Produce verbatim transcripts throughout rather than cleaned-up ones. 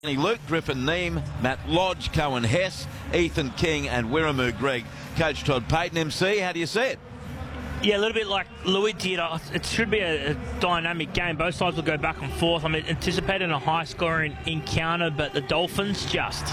Luke, Griffin Neem, Matt Lodge, Cohen Hess, Ethan King and Wirramoo Greg. Coach Todd Payton, M C, how do you see it? Yeah, a little bit like Louis did. It should be a, a dynamic game. Both sides will go back and forth. I'm anticipating a high-scoring encounter, but the Dolphins just...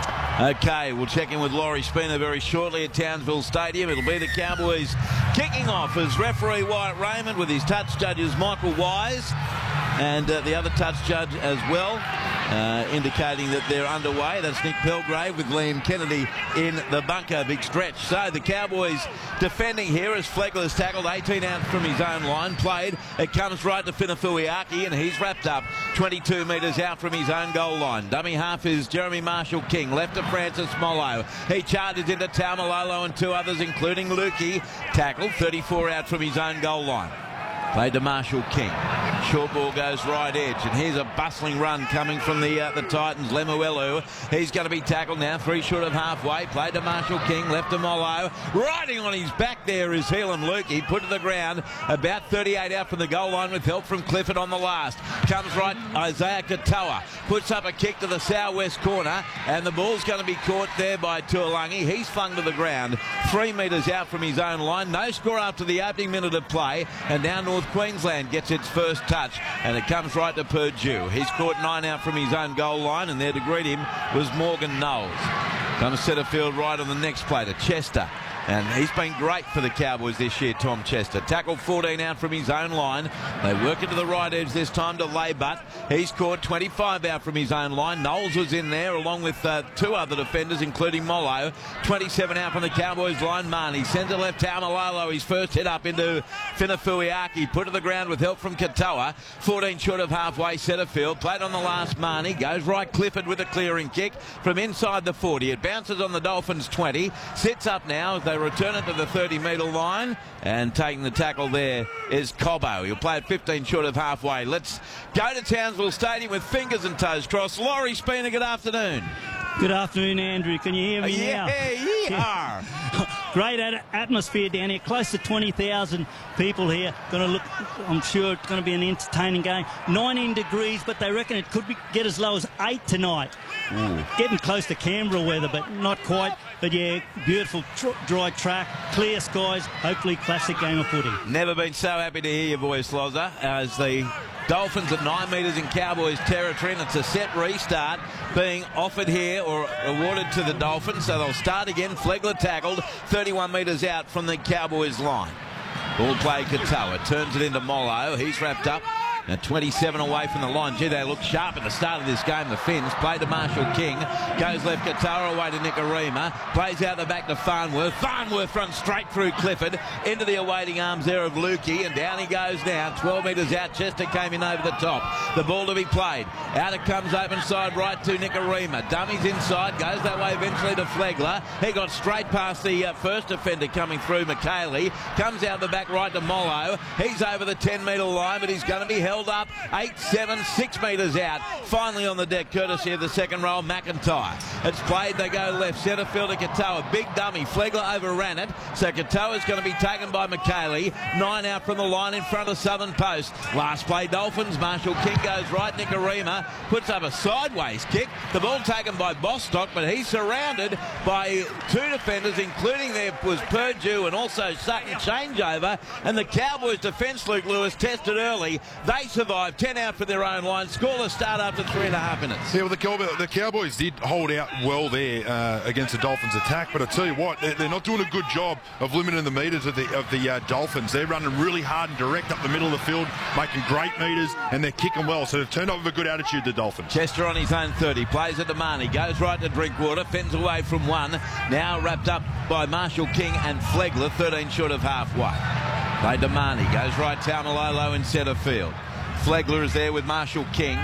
Okay, we'll check in with Laurie Spina very shortly at Townsville Stadium. It'll be the Cowboys kicking off as referee Wyatt Raymond with his touch judges Michael Wise and uh, the other touch judge as well, uh, indicating that they're underway. That's Nick Pelgrave with Liam Kennedy in the bunker. Big stretch. So the Cowboys defending here as Flegler's tackled eighteen out from his own line. Played. It comes right to Finafuiaki and he's wrapped up twenty-two metres out from his own goal line. Dummy half is Jeremy Marshall-King. Left to Francis Mollo. He charges into Taumalolo and two others including Lukey. Tackled. thirty-four out from his own goal line. Played to Marshall-King. Short ball goes right edge, and here's a bustling run coming from the uh, the Titans. Lemuelu, he's going to be tackled now, three short of halfway. Played to Marshall-King, left to Mollo. Riding on his back there is Heelan Lukey, put to the ground, about thirty-eight out from the goal line with help from Clifford on the last. Comes right, Isaiah Katoa, puts up a kick to the southwest corner, and the ball's going to be caught there by Tuolangi. He's flung to the ground, three metres out from his own line. No score after the opening minute of play, and now North Queensland gets its first touch, and it comes right to Purdue. He's caught nine out from his own goal line, and there to greet him was Morgan Knowles. Comes centre field right on the next play to Chester. And he's been great for the Cowboys this year, Tom Chester. Tackled fourteen out from his own line. They work into the right edge this time to Laybutt. He's caught twenty-five out from his own line. Knowles was in there along with uh, two other defenders, including Mollo. twenty-seven out from the Cowboys line. Marnie sends it left Taumalolo. His first hit up into Finafuiaki. Put to the ground with help from Katoa. fourteen short of halfway centre field. Played on the last Marnie. Goes right Clifford with a clearing kick from inside the forty. It bounces on the Dolphins twenty. Sits up now as they return it to the thirty metre line, and taking the tackle there is Cobbo. He'll play it fifteen short of halfway. Let's go to Townsville Stadium with fingers and toes crossed. Laurie Spina, good afternoon. Good afternoon, Andrew. Can you hear me uh, now? Yeah, yeah. Great atmosphere down here. Close to twenty thousand people here. Going to look, I'm sure it's going to be an entertaining game. nineteen degrees, but they reckon it could be, get as low as eight tonight. Ooh. Getting close to Canberra weather, but not quite. But yeah, beautiful tr dry track, clear skies, hopefully classic game of footy. Never been so happy to hear your voice, Loza, as the Dolphins at nine metres in Cowboys territory, and it's a set restart being offered here or awarded to the Dolphins, so they'll start again. Flegler tackled thirty-one metres out from the Cowboys line. Ball play Katoa, turns it into Mollo. He's wrapped up. Now twenty-seven away from the line. Gee, they look sharp at the start of this game, the Finns. Play to Marshall-King. Goes left Katoa away to Nikorima. Plays out the back to Farnworth. Farnworth runs straight through Clifford. Into the awaiting arms there of Lukey. And down he goes now. twelve metres out. Chester came in over the top. The ball to be played. Out it comes open side right to Nikorima. Dummies inside. Goes that way eventually to Flegler. He got straight past the uh, first defender coming through, McKaylee. Comes out the back right to Mollo. He's over the ten metre line, but he's going to be held up eight, seven, six metres out. Finally on the deck, courtesy of the second row, McIntyre. It's played, they go left, centre field to Katoa. Big dummy, Flegler overran it, so Katoa's going to be taken by McKaylee. Nine out from the line in front of Southern Post. Last play, Dolphins. Marshall-King goes right, Nikorima puts up a sideways kick. The ball taken by Bostock, but he's surrounded by two defenders, including there was Purdue and also Sutton changeover, and the Cowboys defence, Luke Lewis, tested early. They survived, ten out for their own line. Scoreless start after three and a half minutes. Yeah, well, the, Cow the Cowboys did hold out well there uh, against the Dolphins' attack, but I tell you what, they're, they're not doing a good job of limiting the metres of the, of the uh, Dolphins. They're running really hard and direct up the middle of the field, making great metres, and they're kicking well, so they've turned up with a good attitude, the Dolphins. Chester on his own thirty, plays it to Marnie, goes right to Drinkwater, fends away from one, now wrapped up by Marshall-King and Flegler, thirteen short of halfway. Played to Marnie, goes right Taumalolo in centre field. Flegler is there with Marshall-King.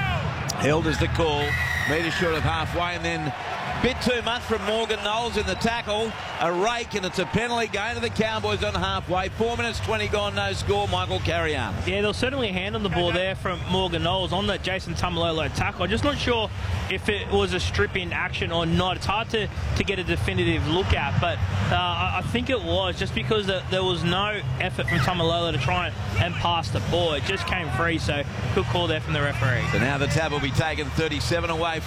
Held as the call. Metre short of halfway, and then bit too much from Morgan Knowles in the tackle. A rake, and it's a penalty going to the Cowboys on halfway. Four minutes twenty gone, no score. Michael Carrion. Yeah, they'll certainly hand on the ball there from Morgan Knowles on that Jason Taumalolo tackle. I'm just not sure if it was a strip in action or not. It's hard to, to get a definitive look at, but uh, I think it was, just because there was no effort from Taumalolo to try and, and pass the ball. It just came free, so good call there from the referee. So now the tab will be taken thirty-seven away.